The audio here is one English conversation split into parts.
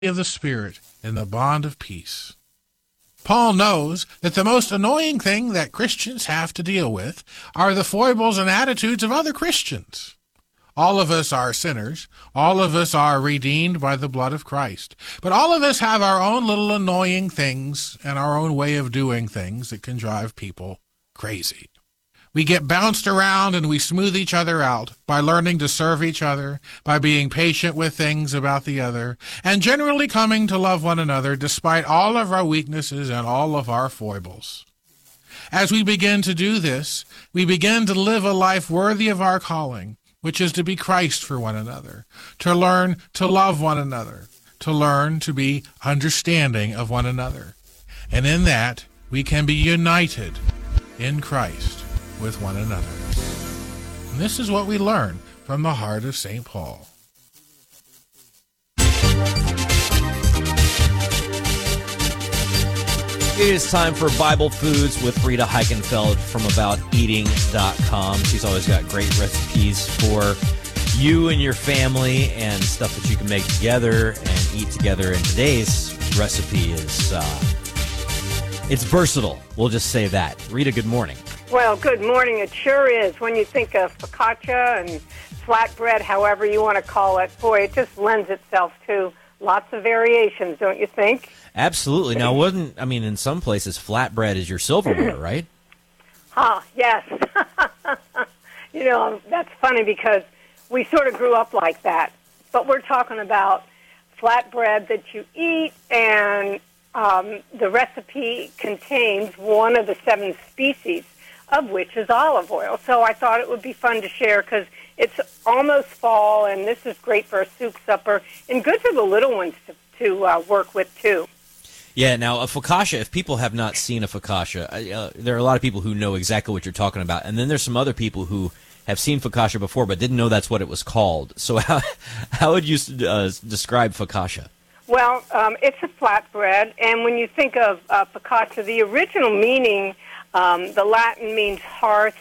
of the Spirit in the bond of peace. Paul knows that the most annoying thing that Christians have to deal with are the foibles and attitudes of other Christians. All of us are sinners. All of us are redeemed by the blood of Christ. But all of us have our own little annoying things and our own way of doing things that can drive people crazy. We get bounced around and we smooth each other out by learning to serve each other, by being patient with things about the other, and generally coming to love one another despite all of our weaknesses and all of our foibles. As we begin to do this, we begin to live a life worthy of our calling, which is to be Christ for one another, to learn to love one another, to learn to be understanding of one another. And in that, we can be united in Christ with one another. And this is what we learn from the heart of St. Paul. It is time for Bible Foods with Rita Heichenfeld from AboutEating.com. She's always got great recipes for you and your family and stuff that you can make together and eat together. And today's recipe is, it's versatile. We'll just say that. Rita, good morning. Well, good morning. It sure is. When you think of focaccia and flatbread, however you want to call it, boy, it just lends itself to lots of variations, don't you think? Absolutely. Now, in some places, flatbread is your silverware, right? Yes. That's funny because we sort of grew up like that. But we're talking about flatbread that you eat, and the recipe contains one of the 7 species, of which is olive oil. So I thought it would be fun to share because it's almost fall, and this is great for a soup supper and good for the little ones to work with, too. Yeah, now a focaccia, if people have not seen a focaccia, there are a lot of people who know exactly what you're talking about, and then there's some other people who have seen focaccia before but didn't know that's what it was called. So how would you describe focaccia? Well, it's a flatbread, and when you think of focaccia, the original meaning, the Latin means hearth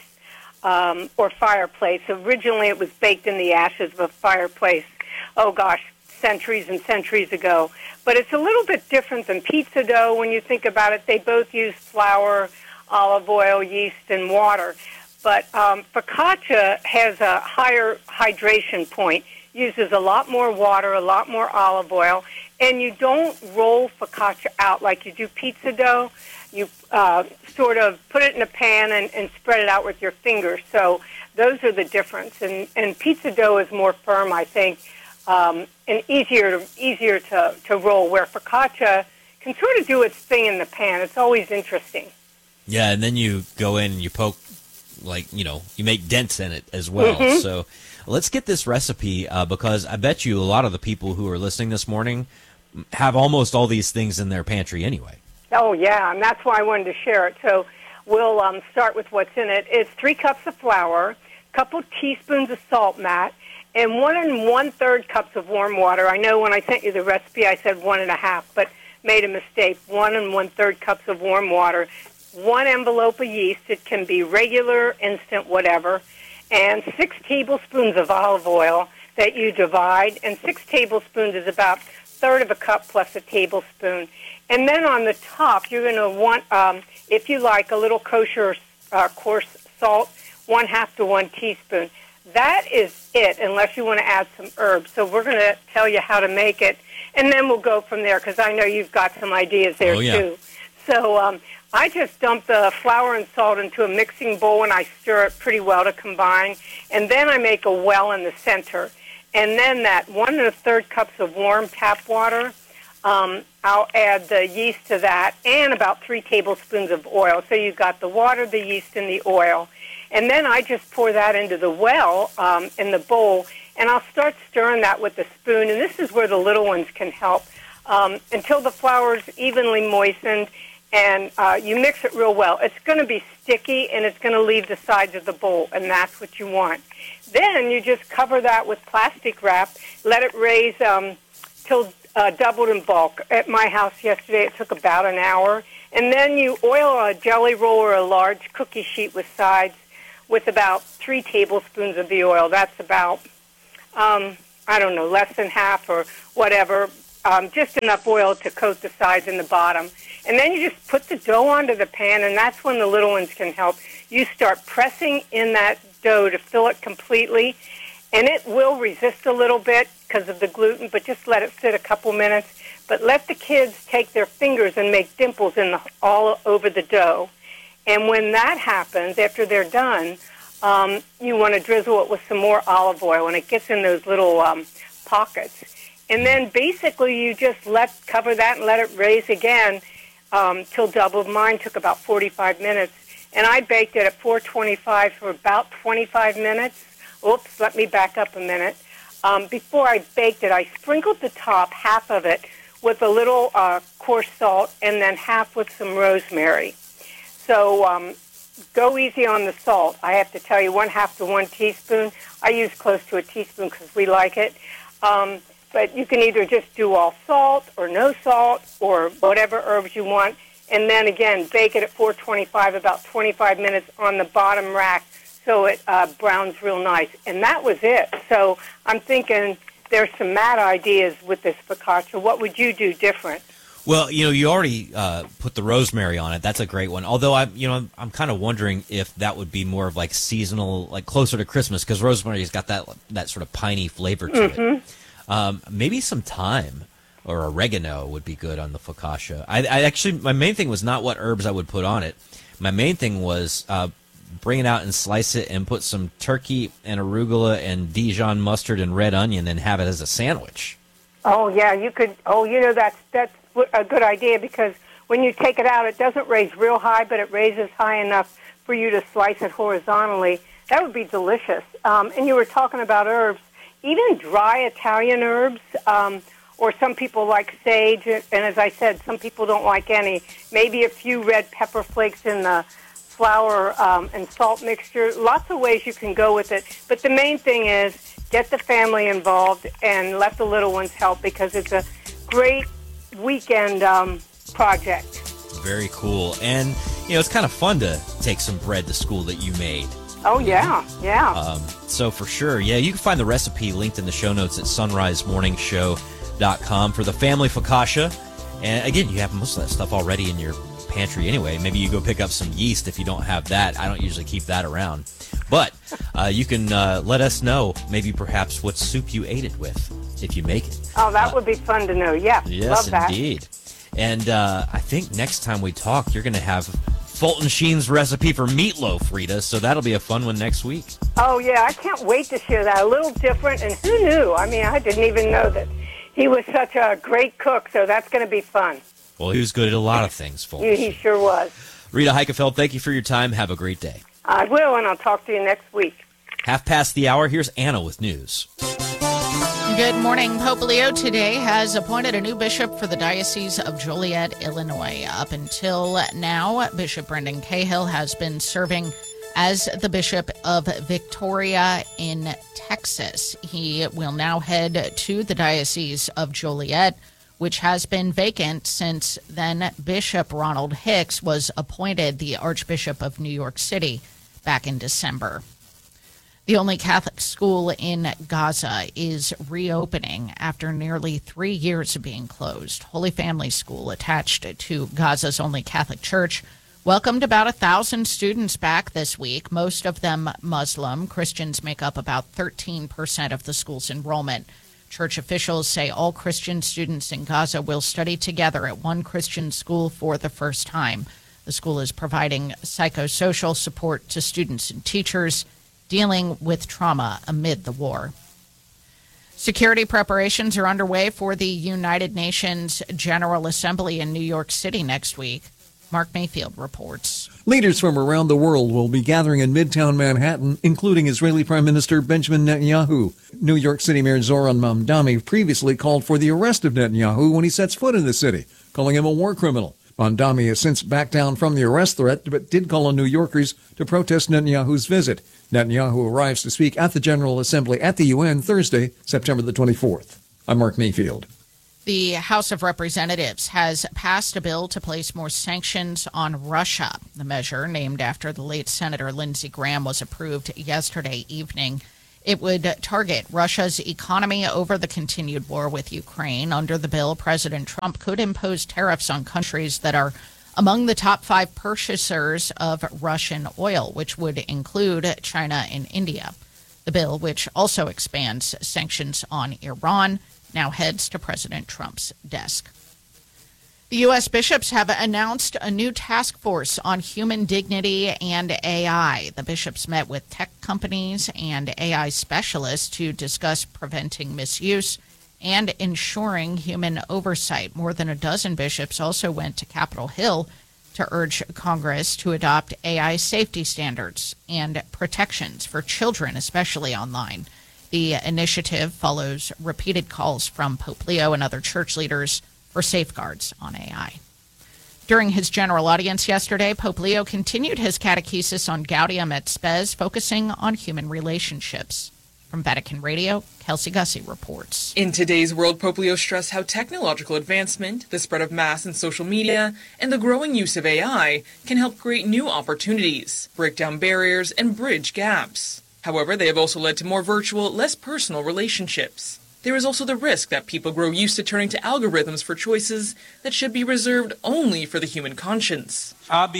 or fireplace. Originally, it was baked in the ashes of a fireplace. Oh, gosh, centuries and centuries ago. But it's a little bit different than pizza dough when you think about it. They both use flour, olive oil, yeast, and water. But focaccia has a higher hydration point, uses a lot more water, a lot more olive oil, and you don't roll focaccia out like you do pizza dough. You sort of put it in a pan and spread it out with your fingers. So those are the difference. And pizza dough is more firm, I think, and easier to roll, where focaccia can sort of do its thing in the pan. It's always interesting. Yeah, and then you go in and you poke, you make dents in it as well. Mm-hmm. So let's get this recipe because I bet you a lot of the people who are listening this morning have almost all these things in their pantry anyway. Oh, yeah, and that's why I wanted to share it. So we'll start with what's in it. It's 3 cups of flour, a couple teaspoons of salt, Matt, and 1 1/3 cups of warm water. I know when I sent you the recipe I said 1 1/2, but made a mistake. 1 1/3 cups of warm water, 1 envelope of yeast. It can be regular, instant, whatever, and 6 tablespoons of olive oil that you divide, and 6 tablespoons is about 1/3 of a cup plus a tablespoon. And then on the top, you're going to want, if you like, a little kosher coarse salt, 1/2 to 1 teaspoon. That is it, unless you want to add some herbs. So we're going to tell you how to make it, and then we'll go from there, because I know you've got some ideas there, too. So I just dump the flour and salt into a mixing bowl, and I stir it pretty well to combine. And then I make a well in the center. And then that 1 1/3 cups of warm tap water, I'll add the yeast to that and about 3 tablespoons of oil. So you've got the water, the yeast, and the oil. And then I just pour that into the well in the bowl, and I'll start stirring that with a spoon. And this is where the little ones can help until the flour's evenly moistened, and you mix it real well. It's going to be sticky, and it's going to leave the sides of the bowl, and that's what you want. Then you just cover that with plastic wrap, let it raise till doubled in bulk. At my house yesterday, it took about an hour. And then you oil a jelly roll or a large cookie sheet with sides with about 3 tablespoons of the oil. That's about, less than half or whatever. just enough oil to coat the sides and the bottom. And then you just put the dough onto the pan, and that's when the little ones can help. You start pressing in that dough to fill it completely, and it will resist a little bit because of the gluten, but just let it sit a couple minutes. But let the kids take their fingers and make dimples all over the dough. And when that happens, after they're done, you want to drizzle it with some more olive oil, and it gets in those little pockets. And then basically you just cover that and let it raise again till double. Mine took about 45 minutes. And I baked it at 425 for about 25 minutes. Oops, let me back up a minute. Before I baked it, I sprinkled the top, half of it, with a little coarse salt and then half with some rosemary. So go easy on the salt. I have to tell you, 1/2 to 1 teaspoon. I use close to a teaspoon because we like it. But you can either just do all salt or no salt or whatever herbs you want. And then, again, bake it at 425, about 25 minutes on the bottom rack so it browns real nice. And that was it. So I'm thinking there's some mad ideas with this focaccia. What would you do different? Well, you already put the rosemary on it. That's a great one. Although I'm kind of wondering if that would be more of like seasonal, like closer to Christmas, because rosemary's got that sort of piney flavor to it. Maybe some thyme or oregano would be good on the focaccia. I actually, my main thing was not what herbs I would put on it. My main thing was bring it out and slice it and put some turkey and arugula and Dijon mustard and red onion and have it as a sandwich. Oh, yeah, you could. Oh, that's a good idea, because when you take it out, it doesn't raise real high, but it raises high enough for you to slice it horizontally. That would be delicious. And you were talking about herbs. Even dry Italian herbs, or some people like sage, and as I said, some people don't like any. Maybe a few red pepper flakes in the flour and salt mixture. Lots of ways you can go with it. But the main thing is get the family involved and let the little ones help, because it's a great weekend project. Very cool. And, it's kind of fun to take some bread to school that you made. Oh, yeah. So for sure, you can find the recipe linked in the show notes at sunrisemorningshow.com for the family focaccia. And again, you have most of that stuff already in your pantry anyway. Maybe you go pick up some yeast if you don't have that. I don't usually keep that around. But you can let us know maybe perhaps what soup you ate it with if you make it. Oh, that would be fun to know. Yeah, yes, love that. Indeed. And I think next time we talk, you're going to have Fulton Sheen's recipe for meatloaf, Rita, so that'll be a fun one next week. Oh, yeah, I can't wait to share that. A little different, and who knew? I mean, I didn't even know that he was such a great cook, so that's going to be fun. Well, he was good at a lot of things, Fulton. He sure was. Rita Heikenfeld, thank you for your time. Have a great day. I will, and I'll talk to you next week. 1:30. Here's Anna with news. Good morning. Pope Leo today has appointed a new bishop for the Diocese of Joliet, Illinois. Up until now, Bishop Brendan Cahill has been serving as the Bishop of Victoria in Texas. He will now head to the Diocese of Joliet, which has been vacant since then Bishop Ronald Hicks was appointed the Archbishop of New York City back in December. The only Catholic school in Gaza is reopening after nearly 3 years of being closed. Holy Family School, attached to Gaza's only Catholic church, welcomed about 1,000 students back this week, most of them Muslim. Christians make up about 13% of the school's enrollment. Church officials say all Christian students in Gaza will study together at one Christian school for the first time. The school is providing psychosocial support to students and teachers dealing with trauma amid the war. Security preparations are underway for the United Nations General Assembly in New York City next week. Mark Mayfield reports. Leaders from around the world will be gathering in Midtown Manhattan, including Israeli Prime Minister Benjamin Netanyahu. New York City Mayor Zoran Mamdani previously called for the arrest of Netanyahu when he sets foot in the city, calling him a war criminal. Mamdani has since backed down from the arrest threat, but did call on New Yorkers to protest Netanyahu's visit. Netanyahu arrives to speak at the General Assembly at the UN Thursday, September the 24th. I'm Mark Mayfield. The House of Representatives has passed a bill to place more sanctions on Russia. The measure, named after the late Senator Lindsey Graham, was approved yesterday evening. It would target Russia's economy over the continued war with Ukraine. Under the bill, President Trump could impose tariffs on countries that are among the top 5 purchasers of Russian oil, which would include China and India. The bill, which also expands sanctions on Iran, now heads to President Trump's desk. The U.S. bishops have announced a new task force on human dignity and AI. The bishops met with tech companies and AI specialists to discuss preventing misuse and ensuring human oversight. More than a dozen bishops also went to Capitol Hill to urge Congress to adopt AI safety standards and protections for children, especially online. The initiative follows repeated calls from Pope Leo and other church leaders for safeguards on AI. During his general audience yesterday, Pope Leo continued his catechesis on Gaudium et Spes, focusing on human relationships. From Vatican Radio, Kelsey Gussie reports. In today's world, Pope Leo stressed how technological advancement, the spread of mass and social media, and the growing use of AI can help create new opportunities, break down barriers, and bridge gaps. However, they have also led to more virtual, less personal relationships. There is also the risk that people grow used to turning to algorithms for choices that should be reserved only for the human conscience.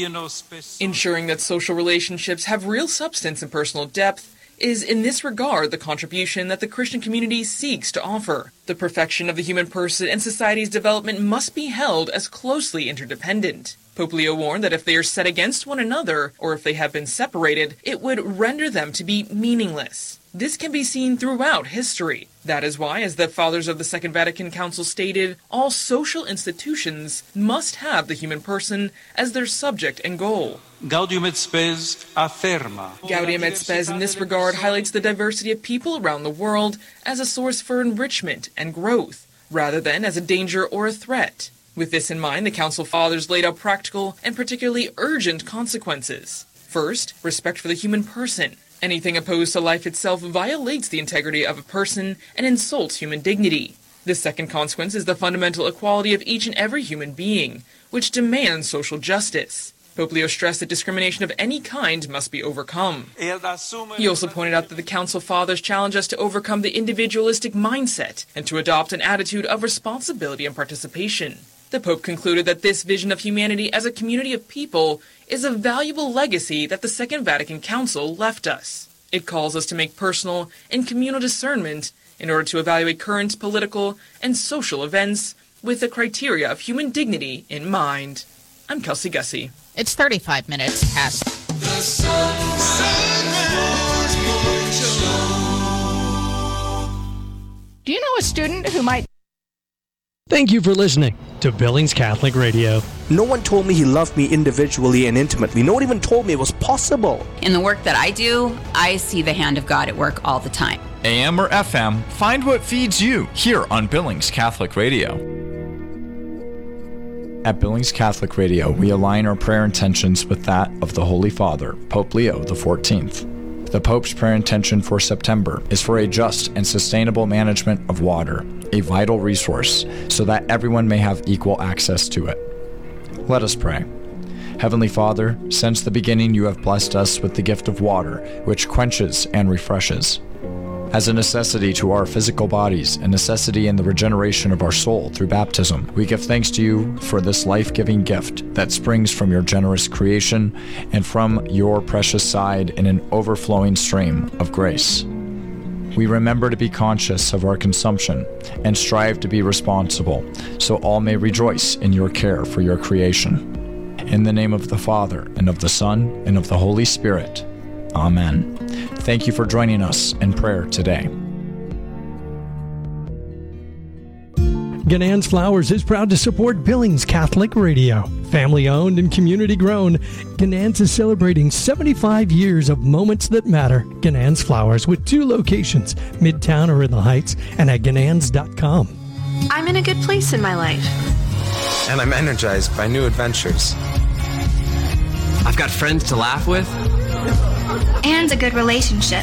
Ensuring that social relationships have real substance and personal depth is, in this regard, the contribution that the Christian community seeks to offer. The perfection of the human person and society's development must be held as closely interdependent. Pope Leo warned that if they are set against one another, or if they have been separated, it would render them to be meaningless. This can be seen throughout history. That is why, as the Fathers of the Second Vatican Council stated, all social institutions must have the human person as their subject and goal. Gaudium et Spes afferma. Gaudium et Spes in this regard highlights the diversity of people around the world as a source for enrichment and growth, rather than as a danger or a threat. With this in mind, the Council Fathers laid out practical and particularly urgent consequences. First, respect for the human person. Anything opposed to life itself violates the integrity of a person and insults human dignity. The second consequence is the fundamental equality of each and every human being, which demands social justice. Pope Leo stressed that discrimination of any kind must be overcome. He also pointed out that the Council Fathers challenge us to overcome the individualistic mindset and to adopt an attitude of responsibility and participation. The Pope concluded that this vision of humanity as a community of people is a valuable legacy that the Second Vatican Council left us. It calls us to make personal and communal discernment in order to evaluate current political and social events with the criteria of human dignity in mind. I'm Kelsey Gussie. It's 35 minutes past. Do you know a student who might... Thank you for listening to Billings Catholic Radio. No one told me he loved me individually and intimately. No one even told me it was possible. In the work that I do, I see the hand of God at work all the time. AM or FM, find what feeds you here on Billings Catholic Radio. At Billings Catholic Radio, we align our prayer intentions with that of the Holy Father, Pope Leo XIV. The Pope's prayer intention for September is for a just and sustainable management of water, a vital resource, so that everyone may have equal access to it. Let us pray. Heavenly Father, since the beginning you have blessed us with the gift of water, which quenches and refreshes. As a necessity to our physical bodies, a necessity in the regeneration of our soul through baptism, we give thanks to you for this life-giving gift that springs from your generous creation and from your precious side in an overflowing stream of grace. We remember to be conscious of our consumption and strive to be responsible, so all may rejoice in your care for your creation. In the name of the Father, and of the Son, and of the Holy Spirit. Amen. Thank you for joining us in prayer today. Ganans Flowers is proud to support Billings Catholic Radio. Family owned and community grown, Ganans is celebrating 75 years of moments that matter. Ganans Flowers with 2 locations, Midtown or in the Heights, and at ganans.com. I'm in a good place in my life. And I'm energized by new adventures. I've got friends to laugh with. And a good relationship.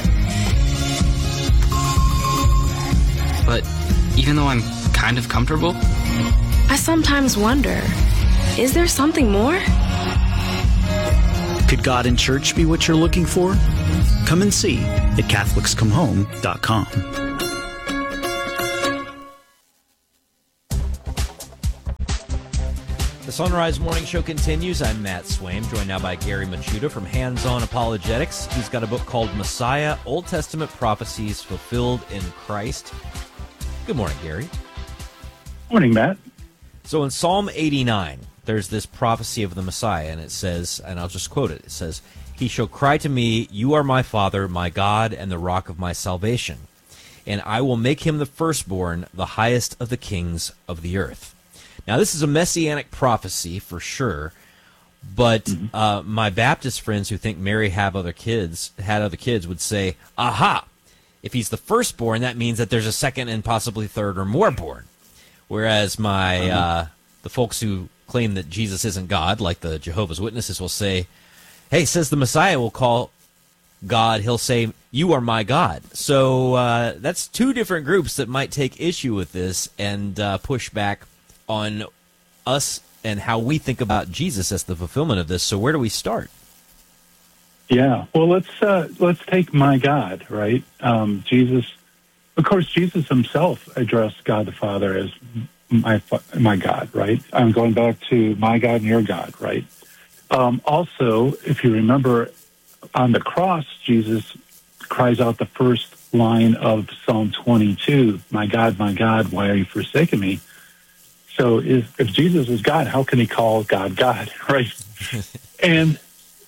But even though I'm kind of comfortable, I sometimes wonder, is there something more? Could God in church be what you're looking for? Come and see at CatholicsComeHome.com. The Sunrise Morning Show continues. I'm Matt Swaim, joined now by Gary Machuda from Hands On Apologetics. He's got a book called Messiah, Old Testament Prophecies Fulfilled in Christ. Good morning, Gary. Morning, Matt. So in Psalm 89, there's this prophecy of the Messiah, and it says, and I'll just quote it, it says, "He shall cry to me, you are my Father, my God, and the rock of my salvation. And I will make him the firstborn, the highest of the kings of the earth." Now, this is a messianic prophecy for sure, but my Baptist friends who think Mary had other kids would say, aha, if he's the firstborn, that means that there's a second and possibly third or more born. Whereas the folks who claim that Jesus isn't God, like the Jehovah's Witnesses, will say, hey, says the Messiah will call God, he'll say, you are my God. So that's two different groups that might take issue with this and push back on us and how we think about Jesus as the fulfillment of this. So where do we start? Yeah, well, let's take my God, right? Jesus, of course, Jesus himself addressed God the Father as my God, right? I'm going back to my God and your God, right? Also, if you remember, on the cross, Jesus cries out the first line of Psalm 22, my God, why are you forsaking me? So if Jesus is God, how can he call God God, right? And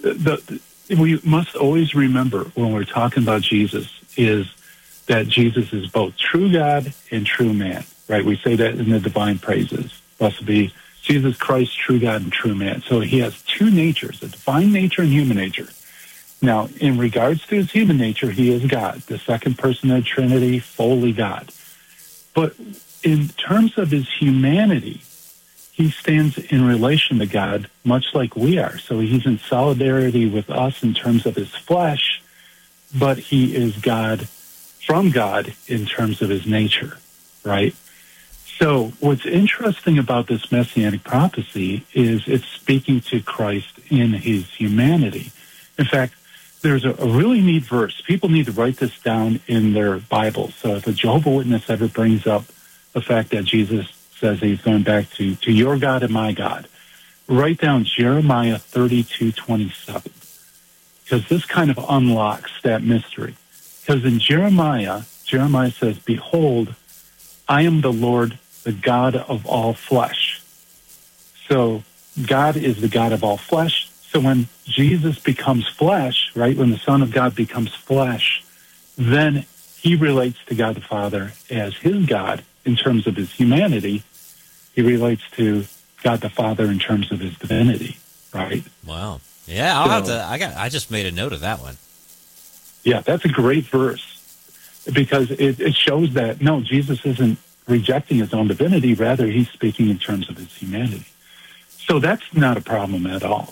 we must always remember when we're talking about Jesus is that Jesus is both true God and true man, right? We say that in the divine praises. Blessed be Jesus Christ, true God and true man. So he has two natures, a divine nature and human nature. Now, in regards to his human nature, he is God, the second person of the Trinity, fully God. But in terms of his humanity, he stands in relation to God much like we are. So he's in solidarity with us in terms of his flesh, but he is God from God in terms of his nature, right? So what's interesting about this messianic prophecy is it's speaking to Christ in his humanity. In fact, there's a really neat verse. People need to write this down in their Bible. So if a Jehovah's Witness ever brings up the fact that Jesus says he's going back to your God and my God, write down Jeremiah 32:27, because this kind of unlocks that mystery. Because in Jeremiah says, behold, I am the Lord, the God of all flesh. So God is the God of all flesh. So when Jesus becomes flesh, right, when the Son of God becomes flesh, then he relates to God the Father as his God in terms of his humanity. He relates to God the Father in terms of his divinity, right? Wow. Yeah, I just made a note of that one. Yeah, that's a great verse because it shows that, no, Jesus isn't rejecting his own divinity. Rather, he's speaking in terms of his humanity. So that's not a problem at all.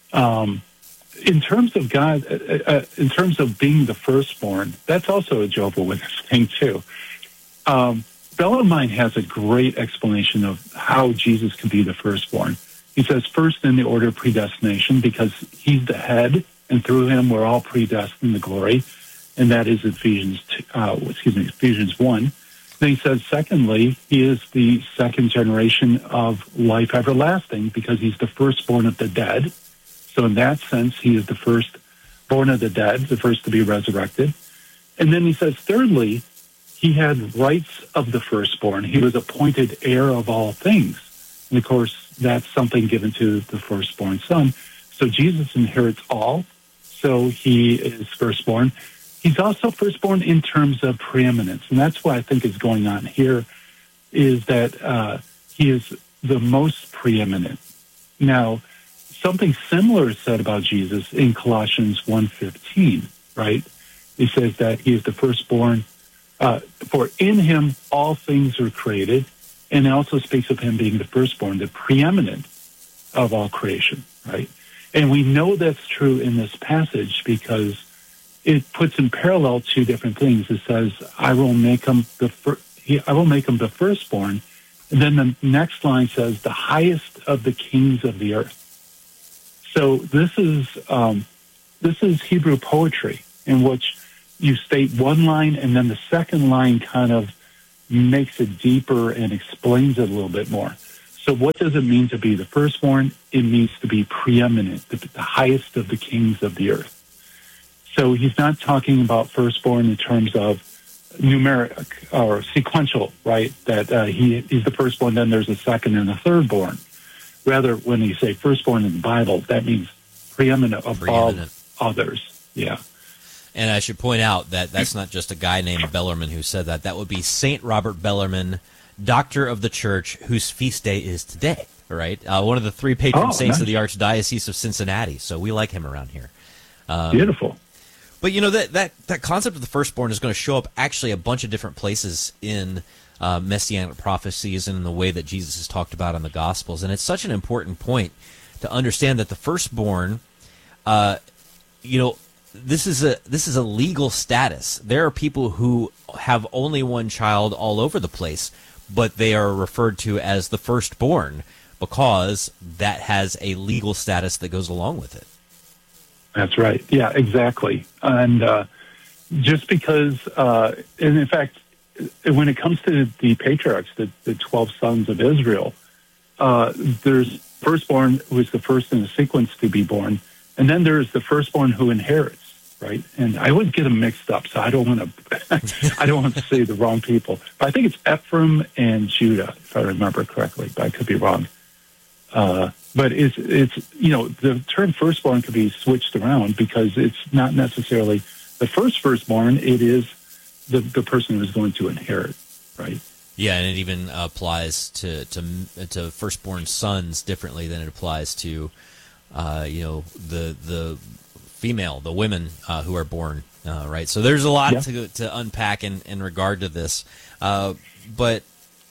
In terms of God, in terms of being the firstborn, that's also a Jehovah's Witness thing too. Bellarmine has a great explanation of how Jesus can be the firstborn. He says, first in the order of predestination, because he's the head, and through him we're all predestined to glory, and that is Ephesians 1. Then he says, secondly, he is the second generation of life everlasting, because he's the firstborn of the dead. So in that sense, he is the firstborn of the dead, the first to be resurrected. And then he says, thirdly, he had rights of the firstborn. He was appointed heir of all things. And of course, that's something given to the firstborn son. So Jesus inherits all. So he is firstborn. He's also firstborn in terms of preeminence. And that's what I think is going on here, is that he is the most preeminent. Now, something similar is said about Jesus in Colossians 1:15, right? He says that he is the firstborn, for in him all things are created, and it also speaks of him being the firstborn, the preeminent of all creation, right? And we know that's true in this passage because it puts in parallel two different things. It says, I will make him the firstborn, and then the next line says, the highest of the kings of the earth. So this is Hebrew poetry in which you state one line and then the second line kind of makes it deeper and explains it a little bit more. So what does it mean to be the firstborn? It means to be preeminent, the highest of the kings of the earth. So he's not talking about firstborn in terms of numeric or sequential, right? That he's the firstborn, then there's a second and a thirdborn. Rather, when you say firstborn in the Bible, that means preeminent above others. Yeah. And I should point out that that's not just a guy named Bellarmine who said that. That would be Saint Robert Bellarmine, Doctor of the Church, whose feast day is today, right? One of the three patron saints of the Archdiocese of Cincinnati. So we like him around here. Beautiful. But, you know, that concept of the firstborn is going to show up actually a bunch of different places in Messianic prophecies and in the way that Jesus is talked about in the Gospels. And it's such an important point to understand that the firstborn, you know, this is a legal status. There are people who have only one child all over the place, but they are referred to as the firstborn because that has a legal status that goes along with it. That's right. Yeah, exactly. And just because, and in fact, when it comes to the patriarchs, the 12 sons of Israel, there's firstborn who is the first in the sequence to be born, and then there's the firstborn who inherits. Right, and I always get them mixed up, so I don't want to say the wrong people. But I think it's Ephraim and Judah, if I remember correctly. But I could be wrong. But it's you know, the term firstborn could be switched around because it's not necessarily the firstborn. It is the person who's going to inherit. Right. Yeah, and it even applies to firstborn sons differently than it applies to you know, the female, the women who are born, right? So there's a lot to unpack in regard to this. But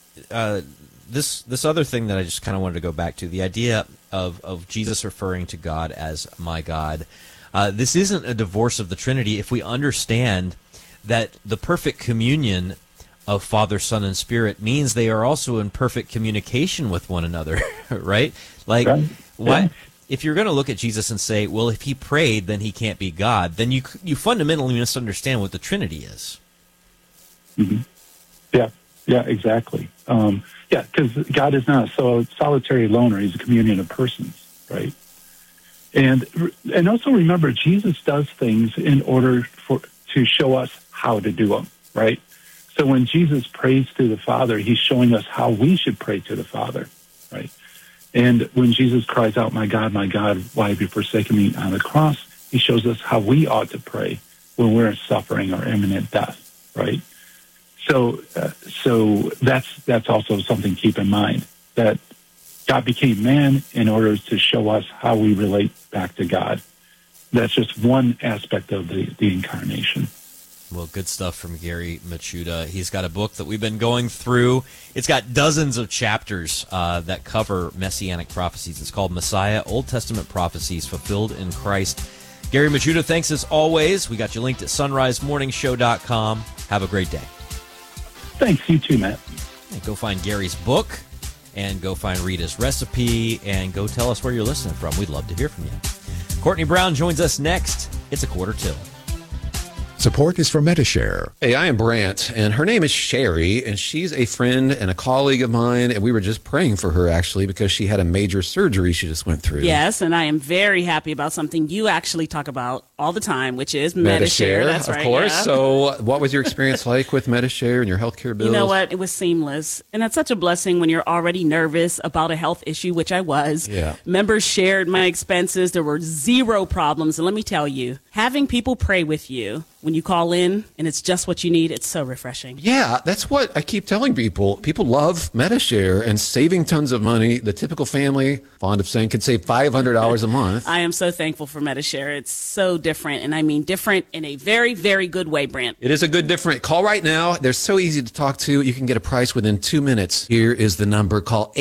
this other thing that I just kind of wanted to go back to, the idea of Jesus referring to God as my God, this isn't a divorce of the Trinity if we understand that the perfect communion of Father, Son, and Spirit means they are also in perfect communication with one another, right? Like, what? If you're going to look at Jesus and say, well, if he prayed, then he can't be God, then you fundamentally misunderstand what the Trinity is. Mm-hmm. Yeah, exactly. Because God is not a solitary loner. He's a communion of persons, right? And also remember, Jesus does things in order to show us how to do them, right? So when Jesus prays to the Father, he's showing us how we should pray to the Father, right? And when Jesus cries out, my God, why have you forsaken me on the cross? He shows us how we ought to pray when we're suffering or imminent death, right? So that's also something to keep in mind, that God became man in order to show us how we relate back to God. That's just one aspect of the incarnation. Well, good stuff from Gary Michuta. He's got a book that we've been going through. It's got dozens of chapters that cover Messianic prophecies. It's called Messiah, Old Testament Prophecies Fulfilled in Christ. Gary Michuta, thanks as always. We got you linked at sunrisemorningshow.com. Have a great day. Thanks. You too, Matt. And go find Gary's book and go find Rita's recipe and go tell us where you're listening from. We'd love to hear from you. Courtney Brown joins us next. It's a quarter till. Support is for Medi-Share. Hey, I am Brant, and her name is Sherry, and she's a friend and a colleague of mine, and we were just praying for her, actually, because she had a major surgery she just went through. Yes, and I am very happy about something you actually talk about all the time, which is Medi-Share. That's right, of course. Yeah. So what was your experience like with Medi-Share and your healthcare bills? You know what? It was seamless. And that's such a blessing when you're already nervous about a health issue, which I was. Yeah. Members shared my expenses. There were zero problems. And let me tell you, having people pray with you when you call in and it's just what you need, it's so refreshing. Yeah, that's what I keep telling people. People love Medi-Share and saving tons of money. The typical family, fond of saying, could save $500 a month. I am so thankful for Medi-Share. It's so different, and I mean different in a very, very good way, Brant. It is a good different. Call right now. They're so easy to talk to. You can get a price within 2 minutes. Here is the number. Call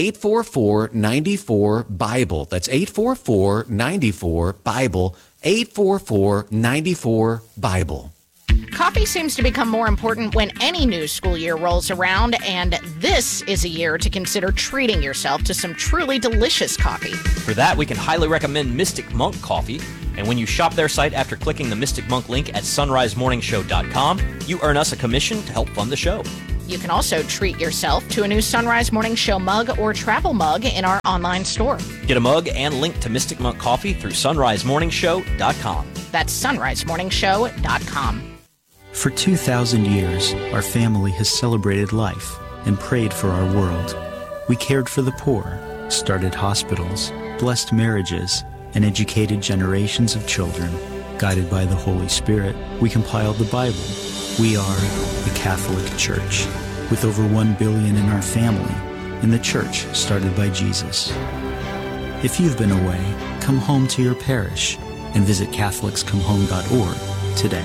844-94-BIBLE. That's 844-94-BIBLE. 844-94-BIBLE. Coffee seems to become more important when any new school year rolls around, and this is a year to consider treating yourself to some truly delicious coffee. For that, we can highly recommend Mystic Monk Coffee. And when you shop their site after clicking the Mystic Monk link at sunrisemorningshow.com, you earn us a commission to help fund the show. You can also treat yourself to a new Sunrise Morning Show mug or travel mug in our online store. Get a mug and link to Mystic Monk Coffee through sunrisemorningshow.com. That's sunrisemorningshow.com. For 2,000 years, our family has celebrated life and prayed for our world. We cared for the poor, started hospitals, blessed marriages, and educated generations of children. Guided by the Holy Spirit, we compiled the Bible. We are the Catholic Church, with over 1 billion in our family, and the church started by Jesus. If you've been away, come home to your parish and visit catholicscomehome.org today.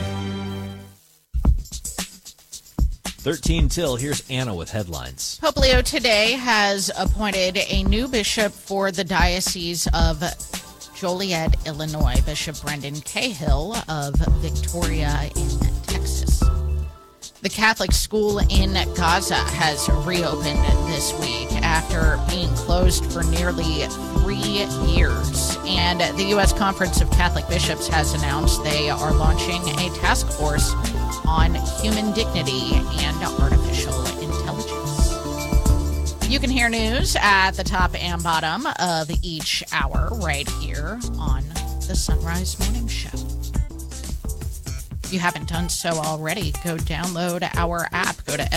13 till, here's Anna with headlines. Pope Leo today has appointed a new bishop for the Diocese of Joliet, Illinois, Bishop Brendan Cahill of Victoria in Texas. The Catholic school in Gaza has reopened this week after being closed for nearly 3 years. And the U.S. Conference of Catholic Bishops has announced they are launching a task force on human dignity and artificial intelligence. You can hear news at the top and bottom of each hour right here on the Sunrise Morning Show. If you haven't done so already, go download our app. Go to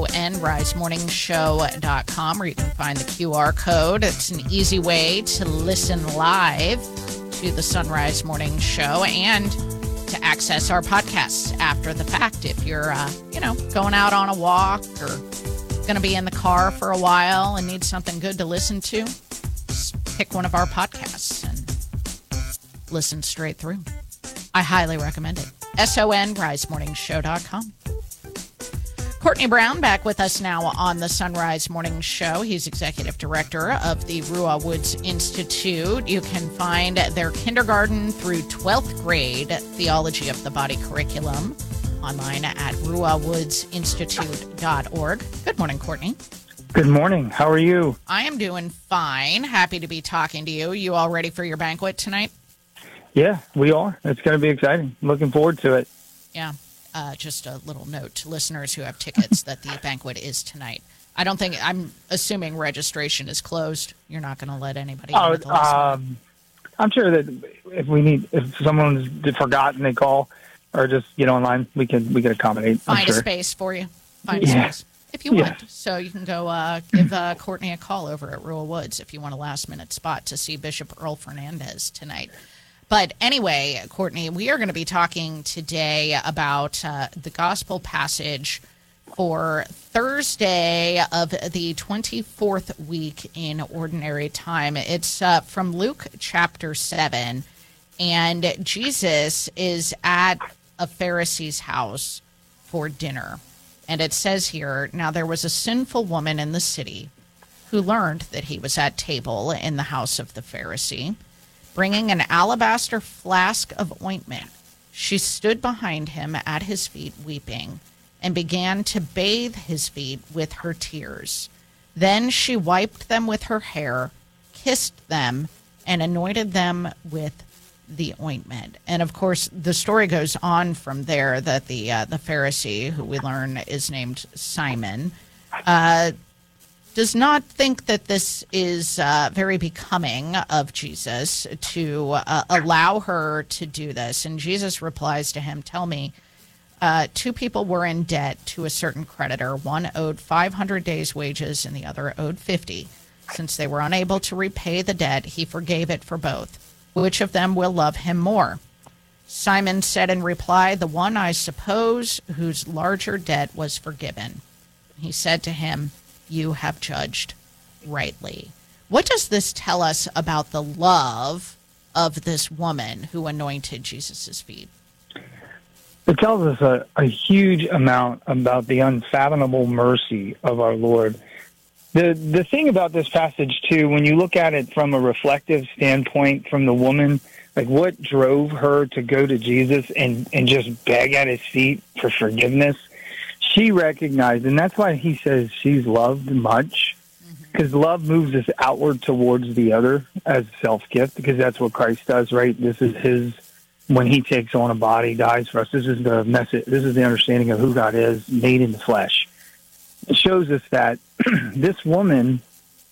sonrisemorningshow.com where you can find the QR code. It's an easy way to listen live to the Sunrise Morning Show and to access our podcasts after the fact. If you're, going out on a walk or going to be in the car for a while and need something good to listen to, just pick one of our podcasts and listen straight through. I highly recommend it. sonrisemorningshow.com. Courtney Brown back with us now on the Sunrise Morning Show. He's executive director of the Ruah Woods Institute. You can find their kindergarten through 12th grade theology of the body curriculum online at ruahwoodsinstitute.org. Good morning, Courtney. Good morning. How are you? I am doing fine. Happy to be talking to you. You all ready for your banquet tonight? Yeah, we are. It's going to be exciting. Looking forward to it. Yeah. Just a little note to listeners who have tickets that the banquet is tonight. I'm assuming registration is closed. You're not going to let anybody in with the last I'm sure that if someone's forgotten, they call or just online, we can accommodate. Find a space for you. Find a space if you want. So you can go give Courtney a call over at Ruah Woods if you want a last-minute spot to see Bishop Earl Fernandez tonight. But anyway, Courtney, we are going to be talking today about the gospel passage for Thursday of the 24th week in Ordinary Time. It's from Luke chapter 7, and Jesus is at a Pharisee's house for dinner. And it says here, now there was a sinful woman in the city who learned that he was at table in the house of the Pharisee, bringing an alabaster flask of ointment. She stood behind him at his feet weeping and began to bathe his feet with her tears. Then she wiped them with her hair, kissed them, and anointed them with the ointment. And of course, the story goes on from there that the Pharisee, who we learn is named Simon, does not think that this is very becoming of Jesus to allow her to do this. And Jesus replies to him, tell me, 2 people were in debt to a certain creditor. One owed 500 days' wages and the other owed 50. Since they were unable to repay the debt, he forgave it for both. Which of them will love him more? Simon said in reply, the one, I suppose, whose larger debt was forgiven. He said to him, you have judged rightly. What does this tell us about the love of this woman who anointed Jesus' feet? It tells us a huge amount about the unfathomable mercy of our Lord. The thing about this passage, too, when you look at it from a reflective standpoint from the woman, like what drove her to go to Jesus and just beg at his feet for forgiveness. She recognized, and that's why he says she's loved much, because love moves us outward towards the other as self-gift, because that's what Christ does, right? This is his, when he takes on a body, dies for us. This is the message. This is the understanding of who God is, made in the flesh. It shows us that this woman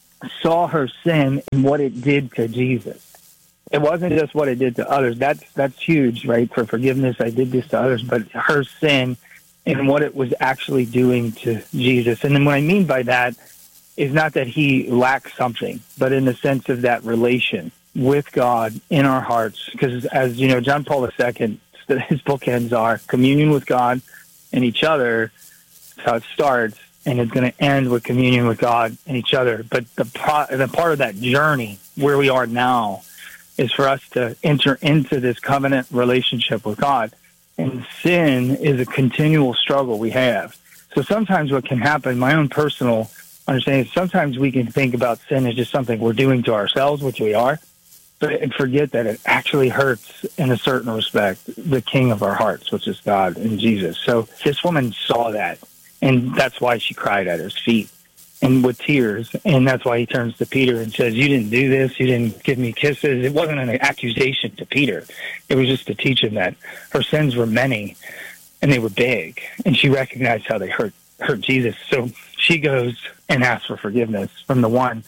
saw her sin and what it did to Jesus. It wasn't just what it did to others. That's huge, right? For forgiveness, I did this to others, but her sin and what it was actually doing to Jesus. And then what I mean by that is not that he lacks something, but in the sense of that relation with God in our hearts. Because as you know, John Paul II, his bookends are communion with God and each other. That's how it starts, and it's going to end with communion with God and each other. But the part of that journey where we are now is for us to enter into this covenant relationship with God. And sin is a continual struggle we have. So sometimes what can happen, my own personal understanding, is sometimes we can think about sin as just something we're doing to ourselves, which we are, but forget that it actually hurts in a certain respect the King of our hearts, which is God and Jesus. So this woman saw that, and that's why she cried at his feet and with tears. And that's why he turns to Peter and says, you didn't do this. You didn't give me kisses. It wasn't an accusation to Peter. It was just to teach him that her sins were many and they were big. And she recognized how they hurt Jesus. So she goes and asks for forgiveness from the one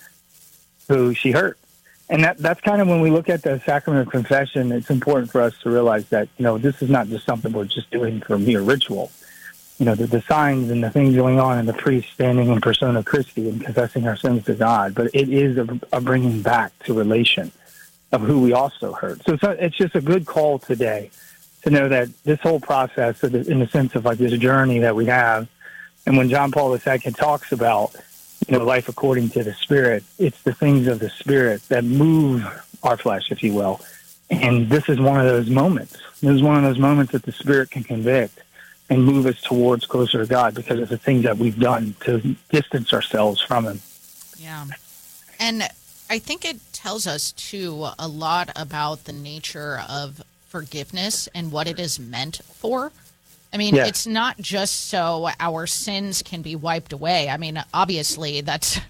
who she hurt. And that's kind of when we look at the sacrament of confession, it's important for us to realize that, this is not just something we're just doing for mere ritual. The signs and the things going on and the priest standing in persona Christi and confessing our sins to God, but it is a bringing back to relation of who we also hurt. So it's just a good call today to know that this whole process, in the sense of like this journey that we have, and when John Paul II talks about, life according to the Spirit, it's the things of the Spirit that move our flesh, if you will. And this is one of those moments. This is one of those moments that the Spirit can convict and move us towards closer to God because of the things that we've done to distance ourselves from him. Yeah. And I think it tells us, too, a lot about the nature of forgiveness and what it is meant for. I mean, It's not just so our sins can be wiped away. I mean, obviously, that's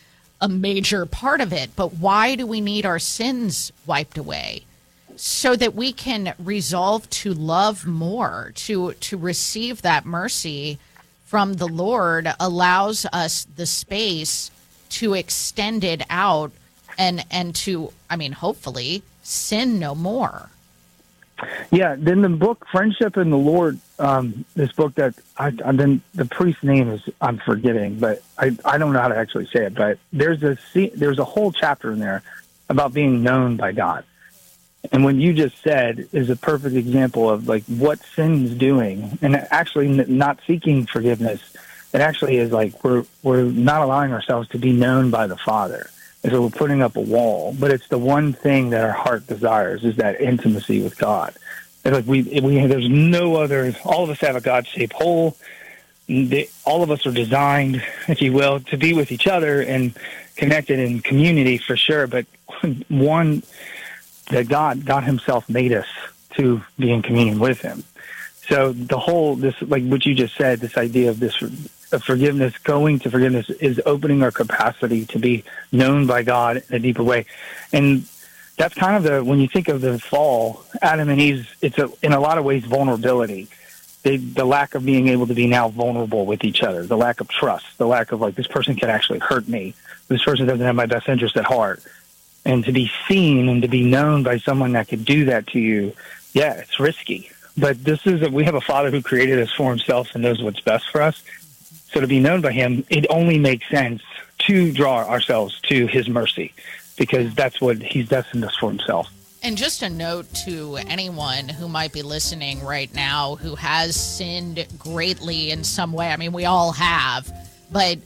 a major part of it. But why do we need our sins wiped away? So that we can resolve to love more, to receive that mercy from the Lord allows us the space to extend it out and to, hopefully sin no more. Yeah, then the book Friendship in the Lord, this book that the priest's name is I'm forgetting, but I don't know how to actually say it, but there's a whole chapter in there about being known by God. And what you just said is a perfect example of like what sin's doing, and actually not seeking forgiveness. It actually is like we're not allowing ourselves to be known by the Father, and so we're putting up a wall. But it's the one thing that our heart desires is that intimacy with God. It's like we there's no other. All of us have a God-shaped hole. All of us are designed, if you will, to be with each other and connected in community for sure. But one. That God himself made us to be in communion with him. So the whole, this, like what you just said, this idea of this of forgiveness, going to forgiveness is opening our capacity to be known by God in a deeper way. And that's kind of when you think of the fall, Adam and Eve, it's in a lot of ways vulnerability. The lack of being able to be now vulnerable with each other, the lack of trust, the lack of like, this person can actually hurt me. This person doesn't have my best interest at heart. And to be seen and to be known by someone that could do that to you, it's risky. But we have a Father who created us for himself and knows what's best for us. So to be known by him, it only makes sense to draw ourselves to his mercy because that's what he's destined us for himself. And just a note to anyone who might be listening right now who has sinned greatly in some way. I mean, we all have, but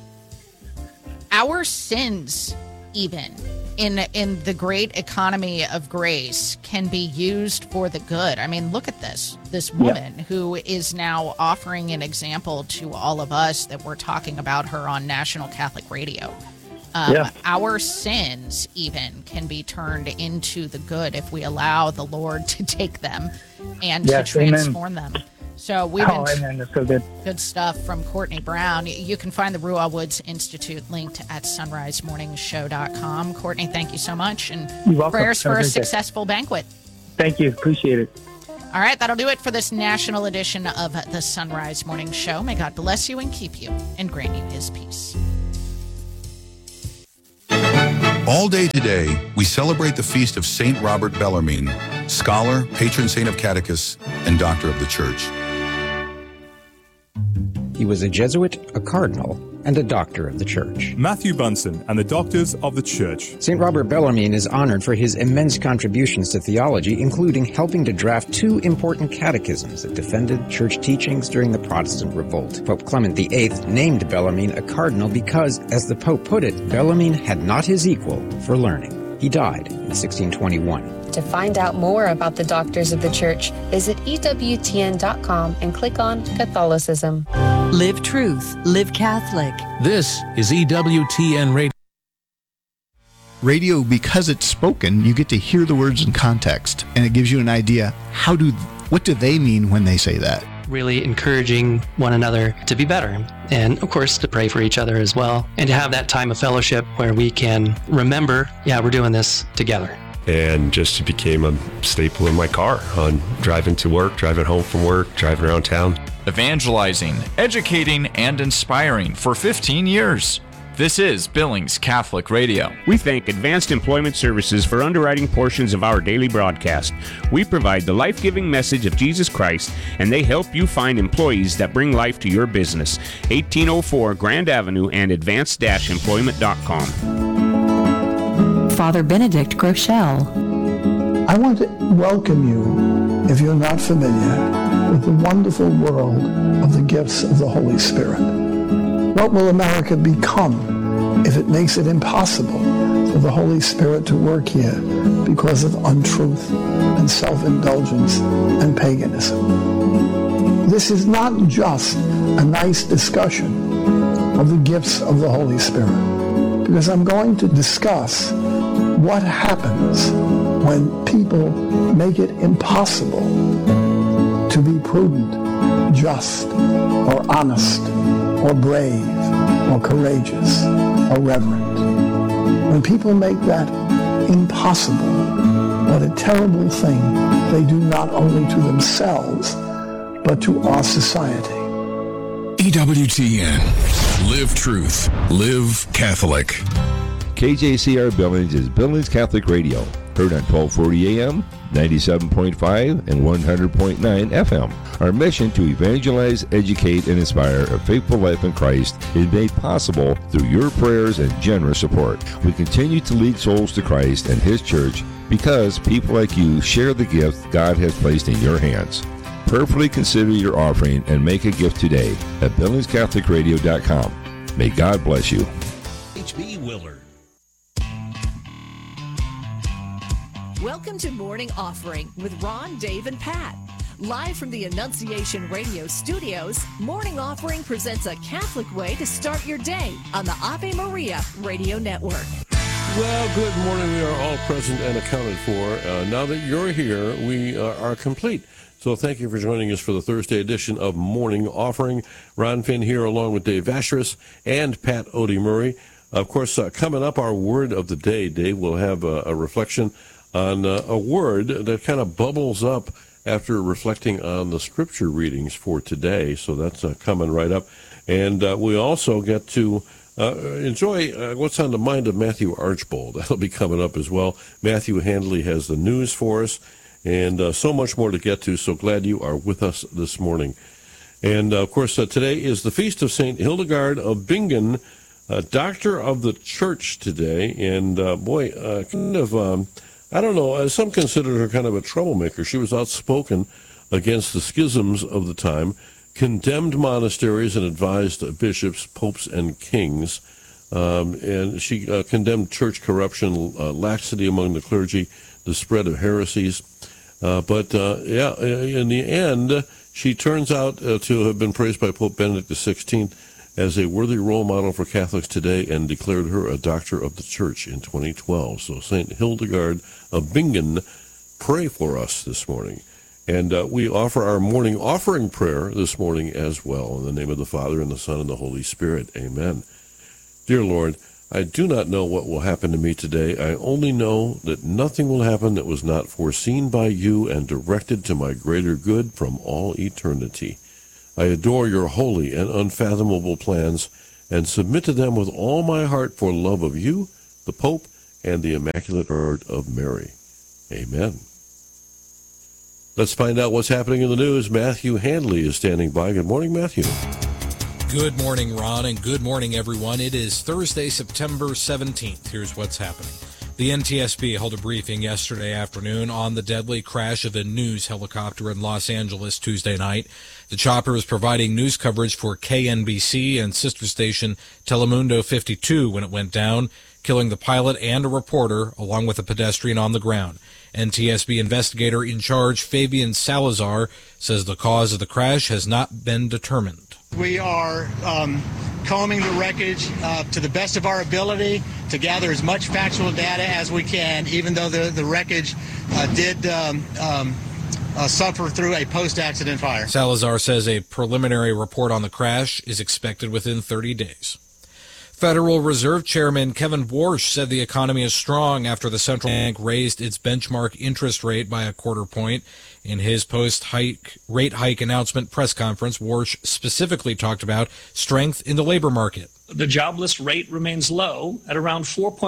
our sins even in the great economy of grace can be used for the good. I mean, look at this woman who is now offering an example to all of us that we're talking about her on National Catholic Radio. Our sins even can be turned into the good if we allow the Lord to take them and to transform them. So we've been That's so good. Good stuff from Courtney Brown. You can find the Ruah Woods Institute linked at sunrisemorningshow.com. Courtney, thank you so much, and You're welcome. prayers Have for a a great day. successful banquet. Thank you. Appreciate it. All right, that'll do it for this national edition of the Sunrise Morning Show. May God bless you and keep you and grant you his peace. All day today, we celebrate the feast of St. Robert Bellarmine, scholar, patron saint of catechus, and doctor of the Church. He was a Jesuit, a cardinal, and a doctor of the Church. Matthew Bunson and the Doctors of the Church. St. Robert Bellarmine is honored for his immense contributions to theology, including helping to draft 2 important catechisms that defended church teachings during the Protestant Revolt. Pope Clement VIII named Bellarmine a cardinal because, as the Pope put it, Bellarmine had not his equal for learning. He died in 1621. To find out more about the Doctors of the Church, visit EWTN.com and click on Catholicism. Live truth, live Catholic. This is EWTN Radio. Radio, because it's spoken, you get to hear the words in context, and it gives you an idea what do they mean when they say that. Really encouraging one another to be better, and of course to pray for each other as well, and to have that time of fellowship where we can remember, we're doing this together. And just became a staple in my car on driving to work, driving home from work, driving around town. Evangelizing, educating, and inspiring for 15 years. This is Billings Catholic Radio. We thank Advanced Employment Services for underwriting portions of our daily broadcast. We provide the life-giving message of Jesus Christ, and they help you find employees that bring life to your business. 1804 Grand Avenue and advanced-employment.com. Father Benedict Groeschel. I want to welcome you, if you're not familiar, with the wonderful world of the gifts of the Holy Spirit. What will America become if it makes it impossible for the Holy Spirit to work here because of untruth and self-indulgence and paganism? This is not just a nice discussion of the gifts of the Holy Spirit, because I'm going to discuss what happens when people make it impossible to be prudent, just, or honest, or brave, or courageous, or reverent. When people make that impossible, what a terrible thing they do not only to themselves, but to our society. EWTN. Live truth. Live Catholic. KJCR Billings is Billings Catholic Radio, heard on 1240 AM, 97.5, and 100.9 FM. Our mission to evangelize, educate, and inspire a faithful life in Christ is made possible through your prayers and generous support. We continue to lead souls to Christ and His Church because people like you share the gift God has placed in your hands. Prayerfully consider your offering and make a gift today at BillingsCatholicRadio.com. May God bless you. H.B. Willard. Welcome to Morning Offering with Ron, Dave, and Pat. Live from the Annunciation Radio studios, Morning Offering presents a Catholic way to start your day on the Ave Maria Radio Network. Well, good morning. We are all present and accounted for. Now that you're here, we are complete. So thank you for joining us for the Thursday edition of Morning Offering. Ron Finn here along with Dave Vacheris and Pat Odie Murray. Of course, coming up, our word of the day. Dave will have a reflection on a word that kind of bubbles up after reflecting on the scripture readings for today. So that's coming right up. And we also get to enjoy what's on the mind of Matthew Archbold. That'll be coming up as well. Matthew Handley has the news for us, and so much more to get to. So glad you are with us this morning. And, of course, today is the feast of St. Hildegard of Bingen, doctor of the Church today. And, I don't know, some consider her kind of a troublemaker. She was outspoken against the schisms of the time, condemned monasteries and advised bishops, popes, and kings. And she condemned church corruption, laxity among the clergy, the spread of heresies. But in the end, she turns out to have been praised by Pope Benedict XVI as a worthy role model for Catholics today and declared her a doctor of the Church in 2012. So St. Hildegard of Bingen, pray for us this morning. And we offer our morning offering prayer this morning as well. In the name of the Father, and the Son, and the Holy Spirit. Amen. Dear Lord, I do not know what will happen to me today. I only know that nothing will happen that was not foreseen by you and directed to my greater good from all eternity. I adore your holy and unfathomable plans and submit to them with all my heart for love of you, the Pope, and the Immaculate Heart of Mary. Amen. Let's find out what's happening in the news. Matthew Handley is standing by. Good morning, Matthew. Good morning, Ron, and good morning, everyone. It is Thursday, September 17th. Here's what's happening. The NTSB held a briefing yesterday afternoon on the deadly crash of a news helicopter in Los Angeles Tuesday night. The chopper was providing news coverage for KNBC and sister station Telemundo 52 when it went down, killing the pilot and a reporter, along with a pedestrian on the ground. NTSB investigator in charge, Fabian Salazar, says the cause of the crash has not been determined. We are combing the wreckage to the best of our ability to gather as much factual data as we can, even though the wreckage did suffer through a post-accident fire. Salazar says a preliminary report on the crash is expected within 30 days. Federal Reserve Chairman Kevin Warsh said the economy is strong after the central bank raised its benchmark interest rate by a quarter point. In his post-rate hike announcement press conference, Warsh specifically talked about strength in the labor market. The jobless rate remains low at around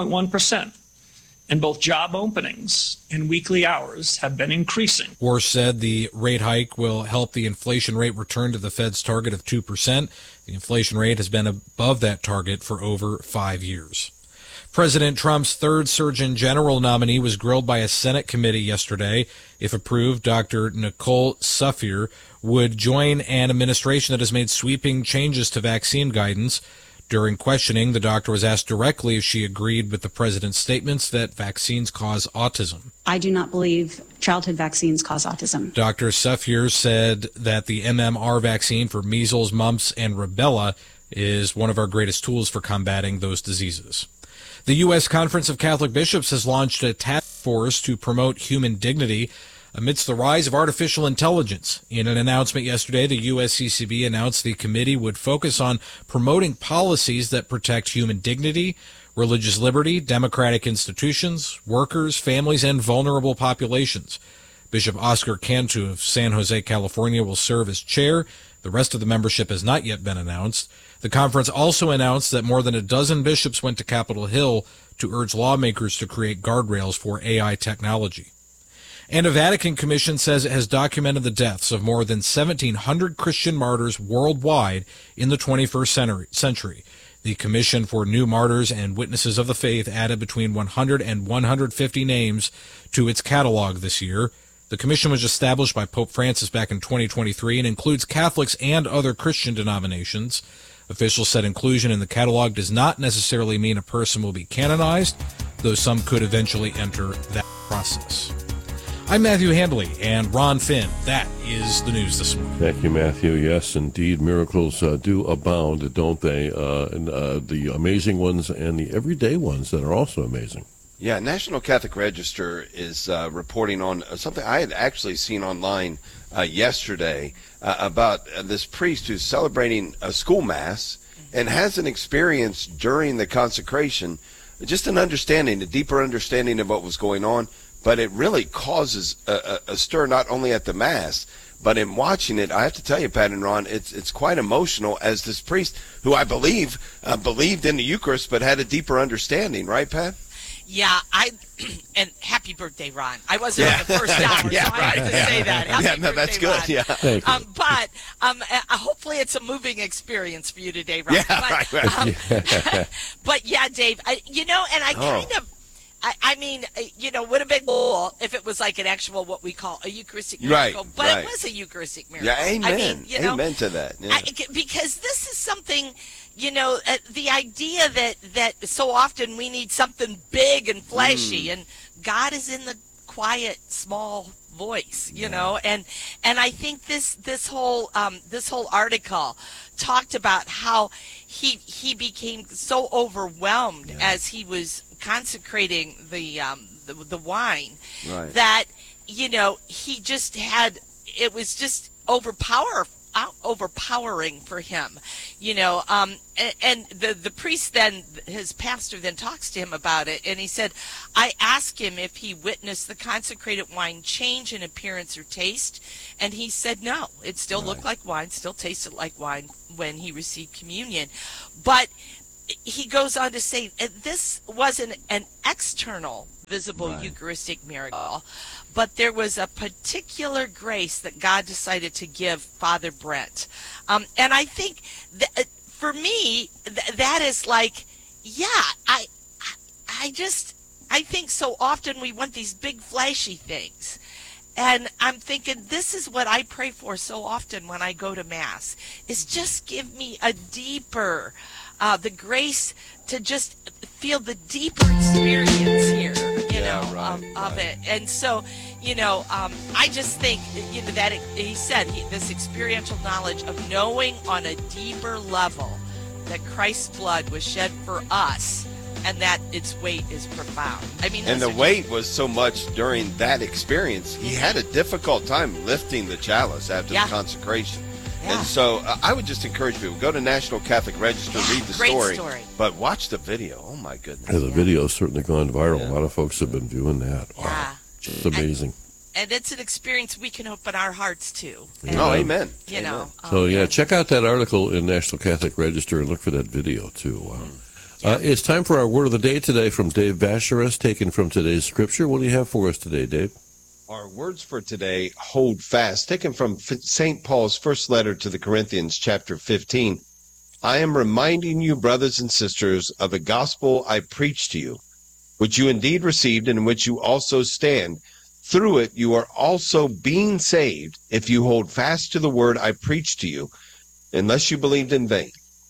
4.1%, and both job openings and weekly hours have been increasing. Warsh said the rate hike will help the inflation rate return to the Fed's target of 2%. The inflation rate has been above that target for over 5 years. President Trump's third Surgeon General nominee was grilled by a Senate committee yesterday. If approved, Dr. Nicole Suffier would join an administration that has made sweeping changes to vaccine guidance. During questioning, the doctor was asked directly if she agreed with the president's statements that vaccines cause autism. I do not believe childhood vaccines cause autism. Dr. Suffier said that the MMR vaccine for measles, mumps, and rubella is one of our greatest tools for combating those diseases. The U.S. Conference of Catholic Bishops has launched a task force to promote human dignity amidst the rise of artificial intelligence. In an announcement yesterday, the USCCB announced the committee would focus on promoting policies that protect human dignity, religious liberty, democratic institutions, workers, families, and vulnerable populations. Bishop Oscar Cantu of San Jose, California, will serve as chair. The rest of the membership has not yet been announced. The conference also announced that more than a dozen bishops went to Capitol Hill to urge lawmakers to create guardrails for AI technology. And a Vatican commission says it has documented the deaths of more than 1,700 Christian martyrs worldwide in the 21st century. The Commission for New Martyrs and Witnesses of the Faith added between 100 and 150 names to its catalog this year. The commission was established by Pope Francis back in 2023 and includes Catholics and other Christian denominations. Officials said inclusion in the catalog does not necessarily mean a person will be canonized, though some could eventually enter that process. I'm Matthew Handley and Ron Finn. That is the news this morning. Thank you, Matthew. Yes, indeed, miracles do abound, don't they? And the amazing ones and the everyday ones that are also amazing. Yeah, National Catholic Register is reporting on something I had actually seen online yesterday about this priest who's celebrating a school mass and has an experience during the consecration, just an understanding, a deeper understanding of what was going on. But it really causes a stir not only at the Mass, but in watching it, I have to tell you, Pat and Ron, it's quite emotional as this priest, who I believe believed in the Eucharist but had a deeper understanding, right, Pat? Yeah, and happy birthday, Ron. I wasn't on the first hour, so I have to say that. Happy birthday, that's good. Ron. Yeah, thank you. But hopefully it's a moving experience for you today, Ron. Yeah, right. But yeah, Dave, I mean, would have been cool if it was like an actual, what we call a Eucharistic miracle. But it was a Eucharistic miracle. Yeah, amen. I mean, amen to that. Yeah. Because this is something, the idea that so often we need something big and fleshy, and God is in the quiet, small voice, you know, and I think this whole article talked about how he became so overwhelmed as he was consecrating the wine that, you know, he just had, it was just overpowering for him, you know, and the priest then, his pastor then talks to him about it, and he said, I asked him if he witnessed the consecrated wine change in appearance or taste, and he said no, it still looked like wine, still tasted like wine when he received communion. But he goes on to say this wasn't an external visible Eucharistic miracle, but there was a particular grace that God decided to give Father Brent. And I think that, for me, that is like, I think so often we want these big flashy things. And I'm thinking, this is what I pray for so often when I go to Mass, is just give me a deeper, the grace to just feel the deeper experience here, you know, of it. And so, you know, I just think, you know, that he said this experiential knowledge of knowing on a deeper level that Christ's blood was shed for us, and that its weight is profound. I mean, and the weight was so much during that experience. He had a difficult time lifting the chalice after the consecration. Yeah. And so I would just encourage people, go to National Catholic Register, read the story, but watch the video. Oh, my goodness. Yeah, the video's certainly gone viral. A lot of folks have been viewing that. Wow. Yeah. Just amazing. And it's an experience we can open our hearts to. And, amen. You know. So, check out that article in National Catholic Register and look for that video, too. It's time for our Word of the Day today from Dave Basharas, taken from today's scripture. What do you have for us today, Dave? Our words for today, hold fast, taken from St. Paul's first letter to the Corinthians, chapter 15. I am reminding you, brothers and sisters, of the gospel I preached to you, which you indeed received and in which you also stand. Through it you are also being saved, if you hold fast to the word I preached to you, unless you believed in vain.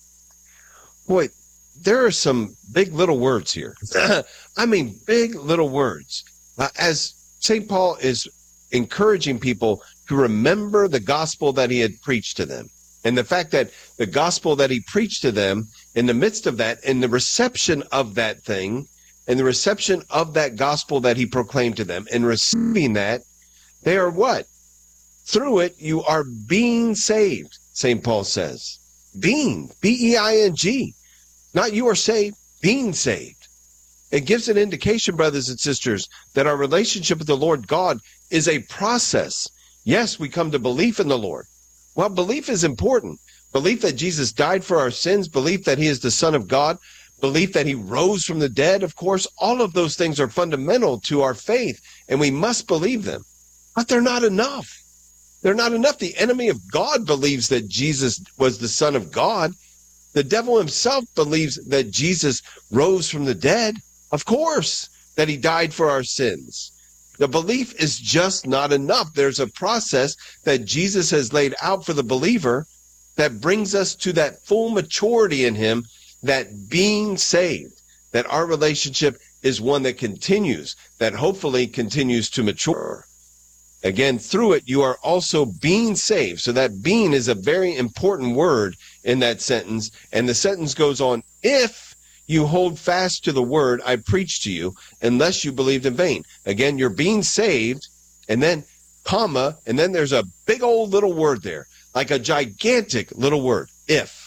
Boy, there are some big little words here. I mean, big little words. As St. Paul is encouraging people to remember the gospel that he had preached to them. And the fact that the gospel that he preached to them, in the midst of that, in the reception of that thing, in the reception of that gospel that he proclaimed to them, and receiving that, they are what? Through it, you are being saved, St. Paul says. Being, B-E-I-N-G. Not you are saved, being saved. It gives an indication, brothers and sisters, that our relationship with the Lord God is a process. Yes, we come to belief in the Lord. Well, belief is important. Belief that Jesus died for our sins, belief that he is the Son of God, belief that he rose from the dead, of course, all of those things are fundamental to our faith, and we must believe them. But they're not enough. They're not enough. The enemy of God believes that Jesus was the Son of God. The devil himself believes that Jesus rose from the dead. Of course, that he died for our sins. The belief is just not enough. There's a process that Jesus has laid out for the believer that brings us to that full maturity in him, that being saved, that our relationship is one that continues, that hopefully continues to mature. Again, through it, you are also being saved. So that being is a very important word in that sentence. And the sentence goes on, if you hold fast to the word I preached to you, unless you believed in vain. Again, you're being saved, and then comma, and then there's a big old little word there, like a gigantic little word, if.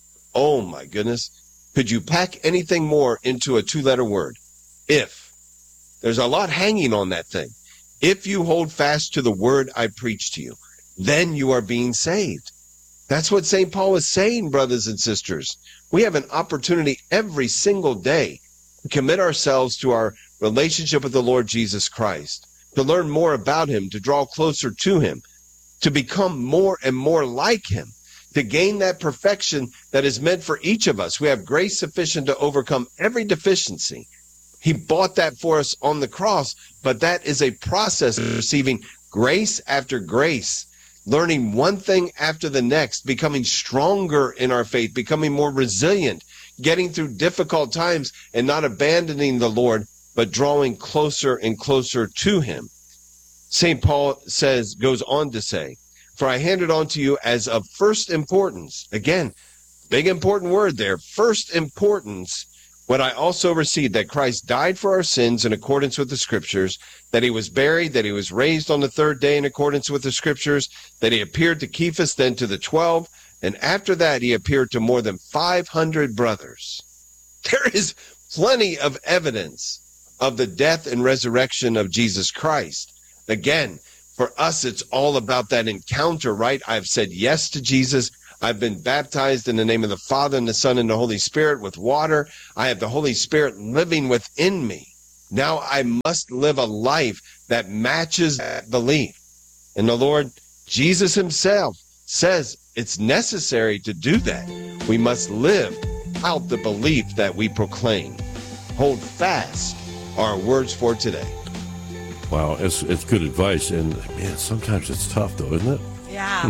Oh my goodness. Could you pack anything more into a two-letter word? If. There's a lot hanging on that thing. If you hold fast to the word I preached to you, then you are being saved. That's what St. Paul is saying, brothers and sisters. We have an opportunity every single day to commit ourselves to our relationship with the Lord Jesus Christ, to learn more about him, to draw closer to him, to become more and more like him, to gain that perfection that is meant for each of us. We have grace sufficient to overcome every deficiency. He bought that for us on the cross, but that is a process of receiving grace after grace, learning one thing after the next, becoming stronger in our faith, becoming more resilient, getting through difficult times and not abandoning the Lord, but drawing closer and closer to him. St. Paul goes on to say, for I handed on to you as of first importance. Again, big important word there, first importance, what I also received, that Christ died for our sins in accordance with the Scriptures, that he was buried, that he was raised on the third day in accordance with the Scriptures, that he appeared to Cephas, then to the 12, and after that he appeared to more than 500 brothers. There is plenty of evidence of the death and resurrection of Jesus Christ. Again, for us, it's all about that encounter, right? I've said yes to Jesus. I've been baptized in the name of the Father and the Son and the Holy Spirit with water. I have the Holy Spirit living within me. Now I must live a life that matches that belief. And the Lord Jesus himself says it's necessary to do that. We must live out the belief that we proclaim. Hold fast our words for today. Wow, it's good advice, and man, sometimes it's tough though, isn't it? Yeah,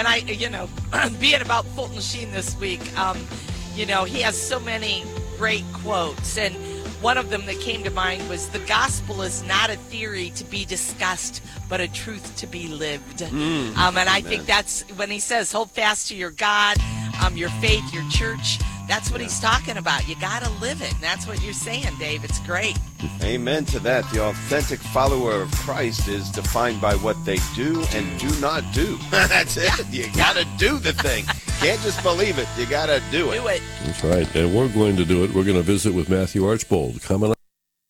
and being about Fulton Sheen this week, he has so many great quotes, and one of them that came to mind was, the gospel is not a theory to be discussed, but a truth to be lived. And I think that's when he says, hold fast to your God, your faith, your church. That's what he's talking about. You got to live it. And that's what you're saying, Dave. It's great. Amen to that. The authentic follower of Christ is defined by what they do and do not do. That's it. You got to do the thing. Can't just believe it. You got to do it. Do it. That's right. And we're going to do it. We're going to visit with Matthew Archbold coming up.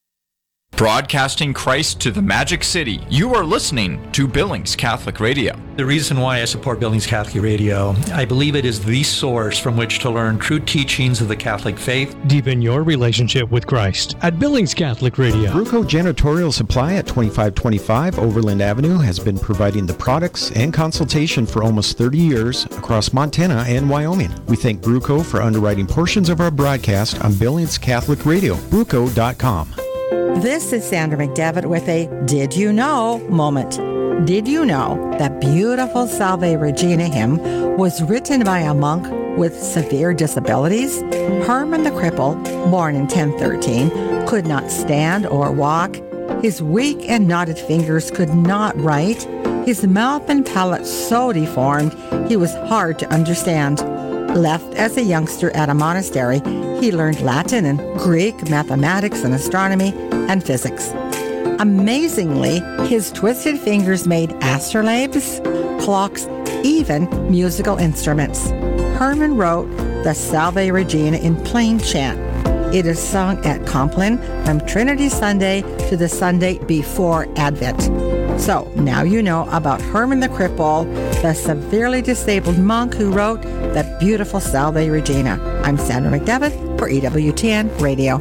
Broadcasting Christ to the Magic City, you are listening to Billings Catholic Radio. The reason why I support Billings Catholic Radio, I believe it is the source from which to learn true teachings of the Catholic faith. Deepen your relationship with Christ at Billings Catholic Radio. Bruco Janitorial Supply at 2525 Overland Avenue has been providing the products and consultation for almost 30 years across Montana and Wyoming. We thank Bruco for underwriting portions of our broadcast on Billings Catholic Radio. Bruco.com. This is Sandra McDevitt with a Did You Know moment. Did you know that beautiful Salve Regina hymn was written by a monk with severe disabilities? Herman the Cripple, born in 1013, could not stand or walk. His weak and knotted fingers could not write. His mouth and palate so deformed, he was hard to understand. Left as a youngster at a monastery, he learned Latin and Greek, mathematics and astronomy, and physics. Amazingly, his twisted fingers made astrolabes, clocks, even musical instruments. Herman wrote the Salve Regina in plain chant. It is sung at Compline from Trinity Sunday to the Sunday before Advent. So now you know about Herman the Cripple, the severely disabled monk who wrote the beautiful Salve Regina. I'm Sandra McDevitt for EWTN Radio.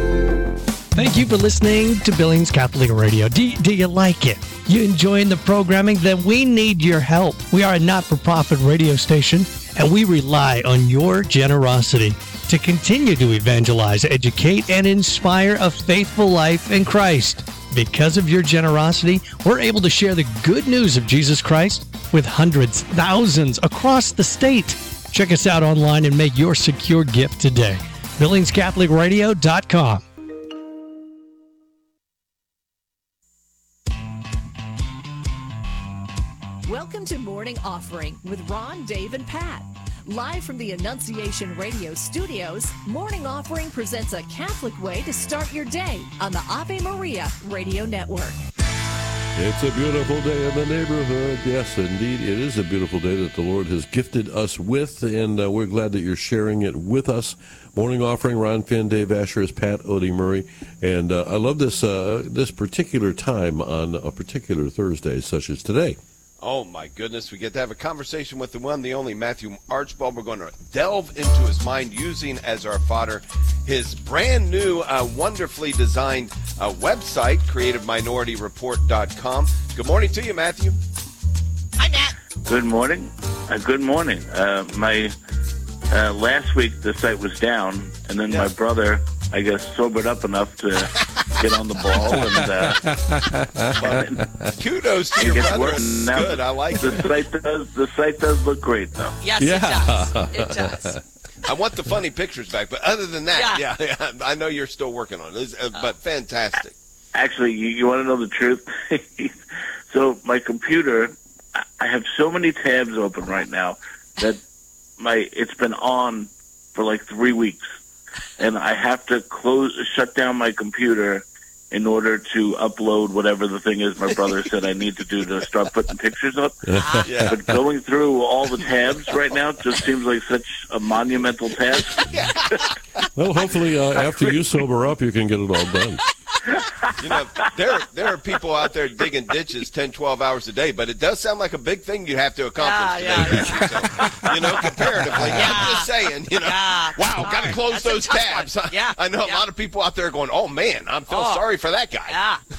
Thank you for listening to Billings Catholic Radio. Do you like it? You enjoying the programming? Then we need your help. We are a not-for-profit radio station, and we rely on your generosity to continue to evangelize, educate, and inspire a faithful life in Christ. Because of your generosity, we're able to share the good news of Jesus Christ with hundreds, thousands across the state. Check us out online and make your secure gift today. BillingsCatholicRadio.com. Welcome to Morning Offering with Ron, Dave, and Pat. Live from the Annunciation Radio studios, Morning Offering presents a Catholic way to start your day on the Ave Maria Radio Network. It's a beautiful day in the neighborhood. Yes, indeed, it is a beautiful day that the Lord has gifted us with, and we're glad that you're sharing it with us. Morning Offering, Ron Finn, Dave Asher, is Pat Odie Murray, and I love this this particular time on a particular Thursday, such as today. Oh, my goodness. We get to have a conversation with the one, the only Matthew Archbold. We're going to delve into his mind using as our fodder his brand new, wonderfully designed website, CreativeMinorityReport.com. Good morning to you, Matthew. Hi, Matt. Good morning. Good morning. My last week the site was down, and then my brother, I guess, sobered up enough to get on the ball. And kudos to your brother. Now, good. I like the it. The site does look great, though. Yes, it does. It does. I want the funny pictures back. But other than that, yeah I know you're still working on it. But fantastic. Actually, you want to know the truth? So my computer, I have so many tabs open right now that it's been on for like 3 weeks, and I have to shut down my computer in order to upload whatever the thing is my brother said I need to do to start putting pictures up. Yeah. But going through all the tabs right now just seems like such a monumental task. Well, hopefully after you sober up, you can get it all done. You know, there are people out there digging ditches 10, 12 hours a day, but it does sound like a big thing you have to accomplish today. So, you know, comparatively, I'm just saying, you know, wow, got to close those tabs. I know a lot of people out there going, oh, man, I feel sorry for that guy.